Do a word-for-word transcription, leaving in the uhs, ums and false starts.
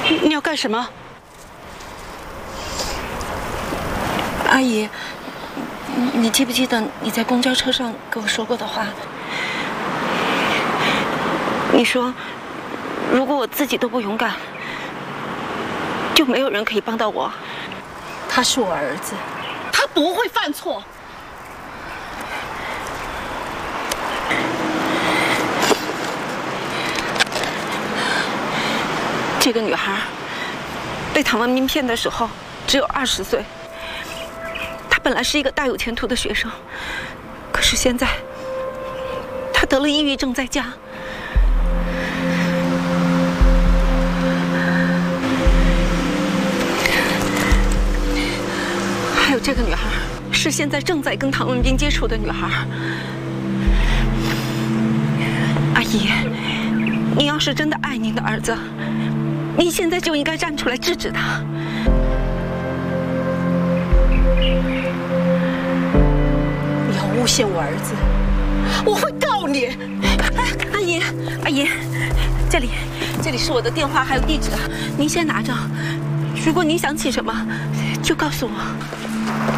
你要干什么？ 阿姨，你记不记得你在公交车上跟我说过的话？你说，如果我自己都不勇敢，就没有人可以帮到我。 他是我儿子，他不会犯错。 这个女孩被唐文斌骗的时候只有二十岁，她本来是一个大有前途的学生，可是现在她得了抑郁症在家。还有这个女孩是现在正在跟唐文斌接触的女孩。阿姨，你要是真的爱您的儿子，你现在就应该站出来制止他。 你要诬陷我儿子，我会告你！ 阿姨，阿姨，这里，这里是我的电话还有地址，您先拿着。如果您想起什么，就告诉我。